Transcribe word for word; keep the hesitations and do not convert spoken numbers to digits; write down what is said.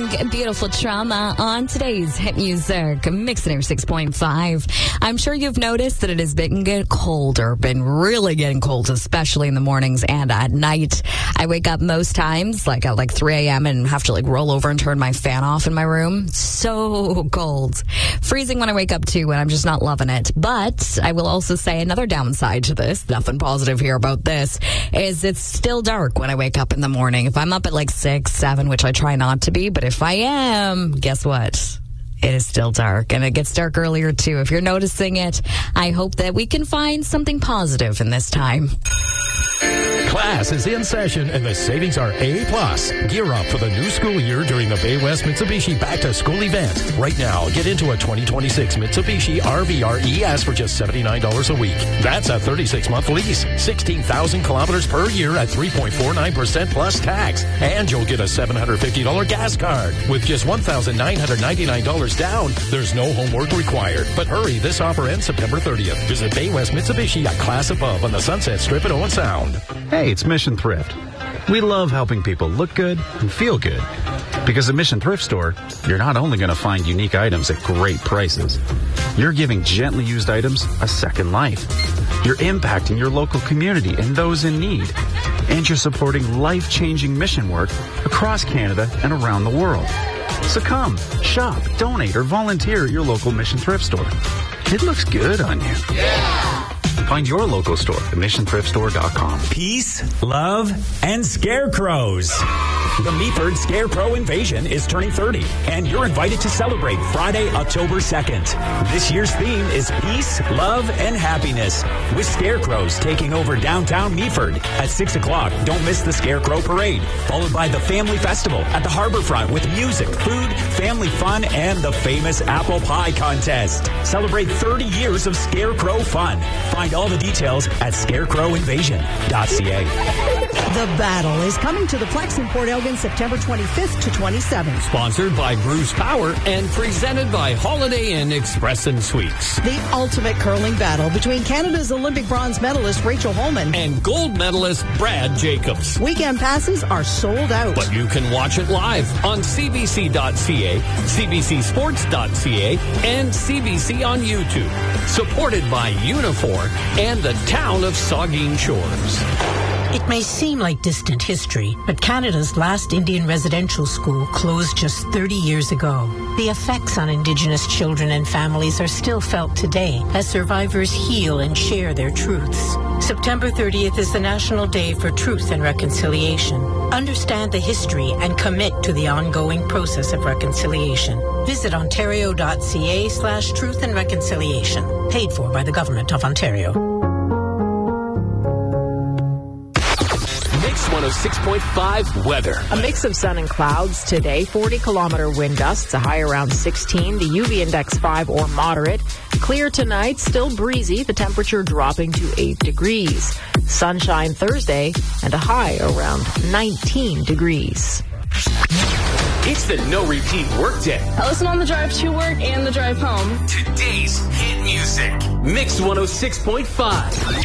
Young, Beautiful Trauma on today's Hit Music, Mixing six point five. I'm sure you've noticed that it has been getting colder, been really getting cold, especially in the mornings and at night. I wake up most times like at like three a.m. and have to like roll over and turn my fan off in my room. So cold. Freezing when I wake up too, and I'm just not loving it. But I will also say another downside to this, nothing positive here about this, is it's still dark when I wake up in the morning. If I'm up at like six, seven, which I try not to be, but if I am, guess what? It is still dark, and it gets dark earlier too. If you're noticing it, I hope that we can find something positive in this time. Class is in session and the savings are A plus. Gear up for the new school year during the Bay West Mitsubishi Back to School event. Right now, get into a twenty twenty-six Mitsubishi R V R E S for just seventy-nine dollars a week. That's a thirty-six month lease, sixteen thousand kilometers per year at three point four nine percent plus tax. And you'll get a seven hundred fifty dollars gas card. With just one thousand nine hundred ninety-nine dollars down, there's no homework required. But hurry, this offer ends September thirtieth. Visit Bay West Mitsubishi at Class Above on the Sunset Strip at Owen Sound. Hey, it's Mission Thrift. We love helping people look good and feel good. Because at Mission Thrift Store, you're not only going to find unique items at great prices, you're giving gently used items a second life. You're impacting your local community and those in need. And you're supporting life-changing mission work across Canada and around the world. So come, shop, donate, or volunteer at your local Mission Thrift Store. It looks good on you. Yeah! Find your local store at mission thrift store dot com. Peace, love, and scarecrows. The Meaford Scarecrow Invasion is turning thirty, and you're invited to celebrate Friday, October second. This year's theme is peace, love, and happiness, with scarecrows taking over downtown Meaford. At six o'clock, don't miss the Scarecrow Parade, followed by the Family Festival at the Harborfront with music, food, family fun, and the famous Apple Pie Contest. Celebrate thirty years of Scarecrow fun. Find all the details at scarecrow invasion dot c a. The Battle is coming to the Plex in Port Elgin September twenty-fifth to twenty-seventh. Sponsored by Bruce Power and presented by Holiday Inn Express and Suites. The ultimate curling battle between Canada's Olympic bronze medalist Rachel Holman and gold medalist Brad Jacobs. Weekend passes are sold out. But you can watch it live on c b c dot c a, c b c sports dot c a, and C B C on YouTube. Supported by Unifor and the town of Saugeen Shores. It may seem like distant history, but Canada's last Indian residential school closed just thirty years ago. The effects on Indigenous children and families are still felt today as survivors heal and share their truths. September thirtieth is the National Day for Truth and Reconciliation. Understand the history and commit to the ongoing process of reconciliation. Visit ontario dot c a slash truth and reconciliation. Paid for by the Government of Ontario. one oh six point five weather. A mix of sun and clouds today. forty kilometer wind gusts, a high around sixteen. The U V index five or moderate. Clear tonight, still breezy. The temperature dropping to eight degrees. Sunshine Thursday and a high around nineteen degrees. It's the no repeat workday. I listen on the drive to work and the drive home. Today's hit music. Mix one oh six point five.